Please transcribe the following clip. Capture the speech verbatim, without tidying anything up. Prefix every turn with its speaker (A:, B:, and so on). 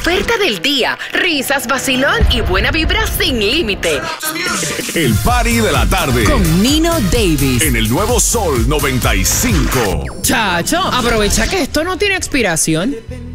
A: oferta del día, risas, vacilón y buena vibra sin límite.
B: El party de la tarde
C: con Nino Davis
B: en el nuevo Sol noventa y cinco.
C: Chacho, aprovecha que esto no tiene expiración.